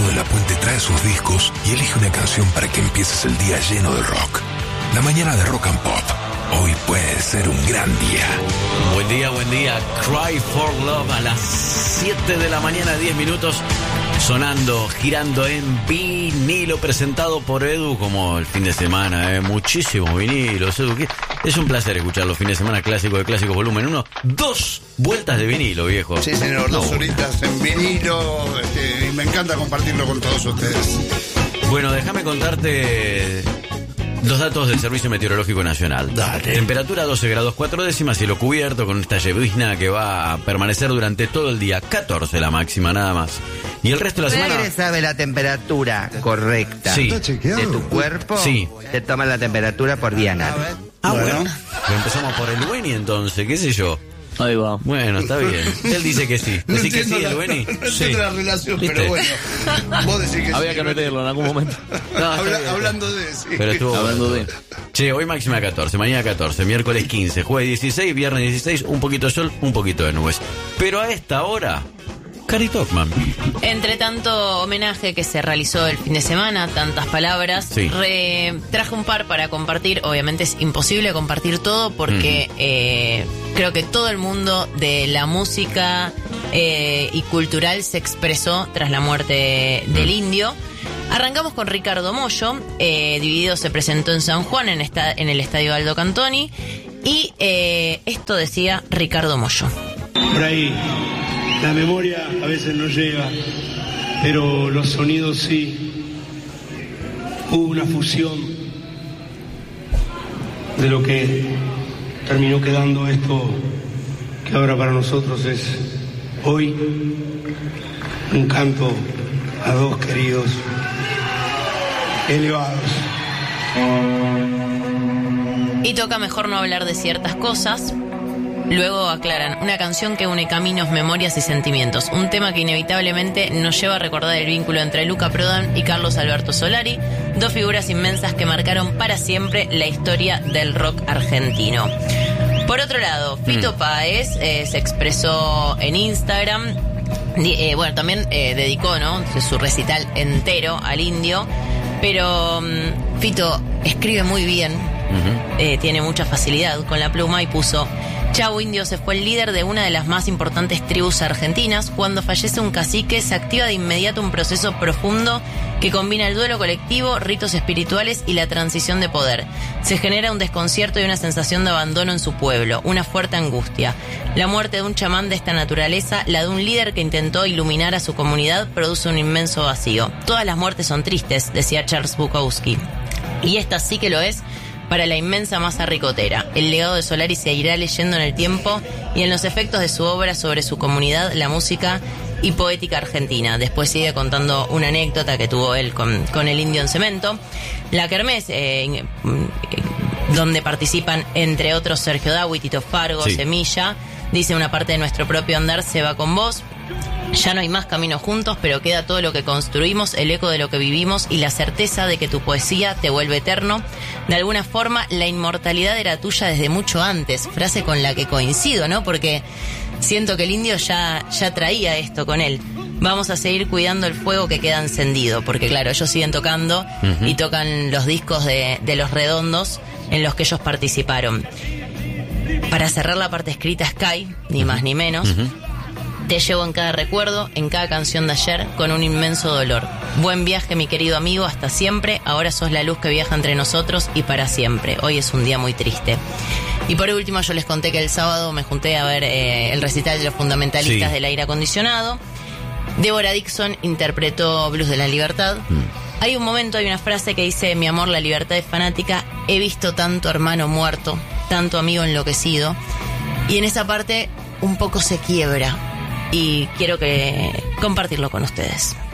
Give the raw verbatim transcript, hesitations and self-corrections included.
lado de la Puente trae sus discos y elige una canción para que empieces el día lleno de rock. La mañana de Rock and Pop. Hoy puede ser un gran día. Buen día, buen día. Cry for Love a las siete de la mañana, diez minutos. Sonando, girando en vinilo, presentado por Edu como el fin de semana. Eh. Muchísimos vinilos, Edu. Es un placer escuchar los fines de semana clásico de Clásicos Volumen uno. Dos vueltas de vinilo, viejo. Sí, señor. No, dos horitas en vinilo. Este, y me encanta compartirlo con todos ustedes. Bueno, déjame contarte los datos del Servicio Meteorológico Nacional. Dale. Temperatura doce grados cuatro décimas, cielo cubierto con esta llovizna que va a permanecer durante todo el día. catorce la máxima nada más. Y el resto de la semana... ¿Quieres saber la temperatura correcta Sí. de tu cuerpo? Sí. Te toman la temperatura por día anal. Ah, Bueno. bueno. Empezamos por el Beni entonces, qué sé yo. Ahí va. Bueno, está bien. Él dice que sí. No ¿Decís que entiendo sí, la, el Beni? no Sí. entiendo la relación, ¿Viste? pero bueno. Vos decís que Había sí. que meterlo en algún momento. No, está Habla- bien. hablando de sí. Pero estuvo Hablando bueno. de- Che, hoy máxima catorce, mañana catorce, miércoles quince, jueves dieciséis, viernes dieciséis, un poquito de sol, un poquito de nubes. Pero a esta hora, Cari Topman. Entre tanto homenaje que se realizó el fin de semana, tantas palabras, Sí. re- traje un par para compartir. Obviamente es imposible compartir todo porque eh, creo que todo el mundo de la música eh, y cultural se expresó tras la muerte del indio. Arrancamos con Ricardo Mollo. eh, Dividido se presentó en San Juan, en, esta, en el Estadio Aldo Cantoni. Y eh, esto decía Ricardo Mollo. Por ahí la memoria a veces no llega, pero los sonidos sí. Hubo una fusión de lo que terminó quedando esto que ahora para nosotros es hoy un canto a dos queridos elevados. Y toca mejor no hablar de ciertas cosas. Luego aclaran, una canción que une caminos, memorias y sentimientos. Un tema que inevitablemente nos lleva a recordar el vínculo entre Luca Prodan y Carlos Alberto Solari, dos figuras inmensas que marcaron para siempre la historia del rock argentino. Por otro lado, Fito Mm. Páez eh, se expresó en Instagram. Di- eh, bueno, también eh, dedicó, ¿no?, su recital entero al indio. Pero mm, Fito escribe muy bien, Ujú. eh, tiene mucha facilidad con la pluma y puso: Chau Indio se fue el líder de una de las más importantes tribus argentinas. Cuando fallece un cacique se activa de inmediato un proceso profundo que combina el duelo colectivo, ritos espirituales y la transición de poder. Se genera un desconcierto y una sensación de abandono en su pueblo, una fuerte angustia. La muerte de un chamán de esta naturaleza, la de un líder que intentó iluminar a su comunidad, produce un inmenso vacío. Todas las muertes son tristes, decía Charles Bukowski. Y esta sí que lo es para la inmensa masa ricotera. El legado de Solari se irá leyendo en el tiempo y en los efectos de su obra sobre su comunidad, la música y poética argentina. Después sigue contando una anécdota que tuvo él con, con el indio en cemento. La kermés, eh, donde participan entre otros Sergio Dawi, Tito Fargo, Sí. Semilla, dice: una parte de nuestro propio andar se va con vos. Ya no hay más caminos juntos, pero queda todo lo que construimos, el eco de lo que vivimos y la certeza de que tu poesía te vuelve eterno. De alguna forma, la inmortalidad era tuya desde mucho antes, frase con la que coincido, ¿no? Porque siento que el indio ya, ya traía esto con él. Vamos a seguir cuidando el fuego que queda encendido, porque claro, ellos siguen tocando Ujú. y tocan los discos de, de Los Redondos en los que ellos participaron. Para cerrar la parte escrita, Sky, ni más ni menos. Ujú. Te llevo en cada recuerdo, en cada canción de ayer, con un inmenso dolor. Buen viaje, mi querido amigo, hasta siempre. Ahora sos la luz que viaja entre nosotros y para siempre. Hoy es un día muy triste. Y por último, yo les conté que el sábado me junté a ver eh, el recital de los fundamentalistas Sí. del aire acondicionado. Débora Dixon interpretó Blues de la Libertad. Hay un momento, hay una frase que dice: mi amor, la libertad es fanática. He visto tanto hermano muerto, tanto amigo enloquecido. Y en esa parte un poco se quiebra. Y quiero que compartirlo con ustedes.